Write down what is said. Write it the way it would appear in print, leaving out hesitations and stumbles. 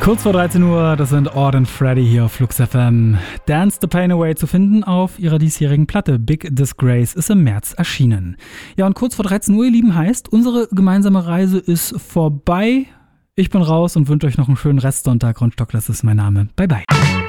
Kurz vor 13 Uhr, das sind Ord und Freddy hier auf Flux FM. Dance the Pain Away zu finden auf ihrer diesjährigen Platte. Big Disgrace ist im März erschienen. Ja, und kurz vor 13 Uhr, ihr Lieben, heißt, unsere gemeinsame Reise ist vorbei. Ich bin raus und wünsche euch noch einen schönen Restsonntag. Ron Stock, das ist mein Name. Bye, bye.